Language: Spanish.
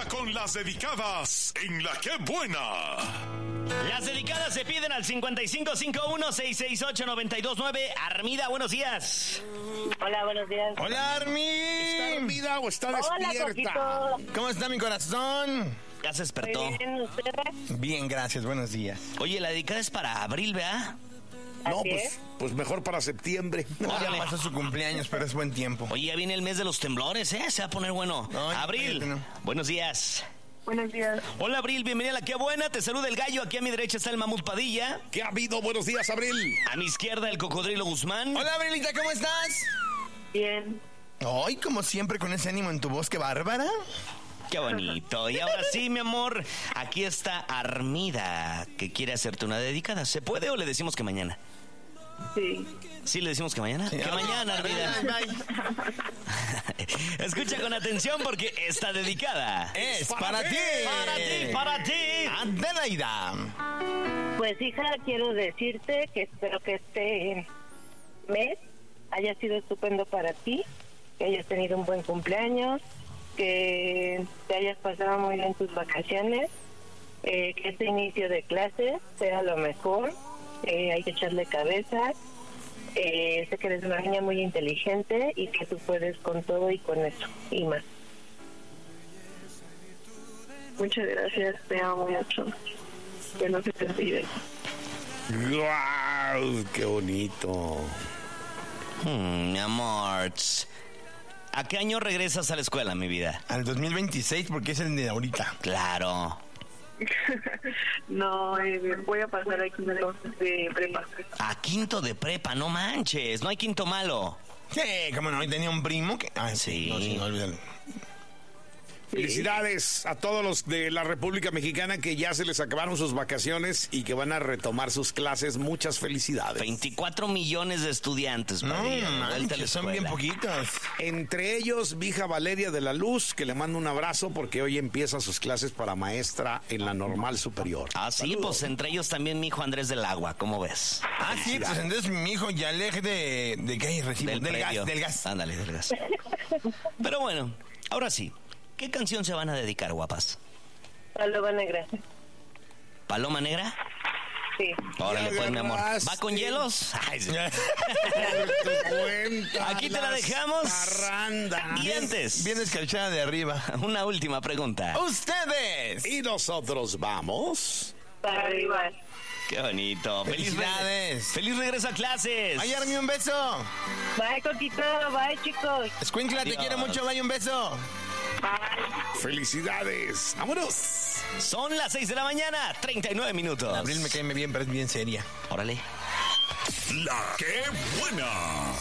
con las dedicadas en La Qué Buena. Las dedicadas se piden al 5551-668-929. Armida, buenos días. Hola, buenos días. Hola, Armi. ¿Está dormida o está despierta? Hola, ¿Cómo está mi corazón? Ya se despertó. Muy bien, ¿ustedes? Bien, gracias, buenos días. Oye, la dedicada es para abril, ¿verdad? No, Así es. pues mejor para septiembre. Ya pasó su cumpleaños, pero es buen tiempo. Oye, ya viene el mes de los temblores, ¿eh? Se va a poner bueno. Ay, Abril, fíjate, no. buenos días. Buenos días. Hola, Abril, bienvenida a La Qué Buena. Te saluda el gallo. Aquí a mi derecha está el mamut Padilla. ¿Qué ha habido? Buenos días, Abril. A mi izquierda, el cocodrilo Guzmán. Hola, Abrilita, ¿cómo estás? Bien. Ay, como siempre, con ese ánimo en tu voz, qué bárbara. Qué bonito. Y ahora sí, mi amor, aquí está Armida, que quiere hacerte una dedicada. ¿Se puede o le decimos que mañana? Sí. ¿Sí le decimos que mañana? Sí. Que mañana, Armida. Bye, bye. Escucha con atención porque está dedicada. Es para ti. Para ti. Adelaida. Pues, hija, quiero decirte que espero que este mes haya sido estupendo para ti, que hayas tenido un buen cumpleaños, que te hayas pasado muy bien tus vacaciones, que este inicio de clases sea lo mejor, hay que echarle cabeza. Sé que eres una niña muy inteligente y que tú puedes con todo y con eso y más. Muchas gracias, te amo mucho. Que no se te olvide. ¡Guau! ¡Qué bonito! Mi amor. ¿A qué año regresas a la escuela, mi vida? Al 2026, porque es el de ahorita. Claro. No, voy a pasar aquí de prepa. A quinto de prepa, no manches. No hay quinto malo. Sí, como no, hoy tenía un primo que... Ay, Sí. No, olvídalo. Felicidades a todos los de la República Mexicana que ya se les acabaron sus vacaciones y que van a retomar sus clases. Muchas felicidades. 24 millones de estudiantes. No, Padilla, de vuelta a la manches, son bien escuela. poquitos. Entre ellos, mi hija Valeria de la Luz, que le mando un abrazo porque hoy empieza sus clases para maestra en la normal superior. Ah, sí, Saludos. pues entre ellos también mi hijo Andrés del Agua, ¿cómo ves? Ah, sí, pues entonces mi hijo ya aleje de qué recibo. Del predio. gas, del gas. Ándale, del gas. Pero bueno, ahora sí. ¿Qué canción se van a dedicar, guapas? Paloma Negra. ¿Paloma Negra? Sí. Órale, Ya pues, mi amor. agarraste. ¿Va con hielos? Ay, sí. Tu cuenta, Aquí te la las dejamos. parrandas. Y antes, Bien escarchada de arriba. una última pregunta. ¡Ustedes! Y nosotros vamos. Para arriba. Qué bonito. ¡Felicidades! Feliz regreso a clases. ¡Ay, Armi, un beso! Bye, Coquito. Bye, chicos. Escuincla, te Dios. quiero mucho, vaya un beso. Felicidades. ¡Vámonos! Son las 6 de la mañana, 39 minutos. Abril me cae bien, pero es bien seria. Órale. La Qué Buena.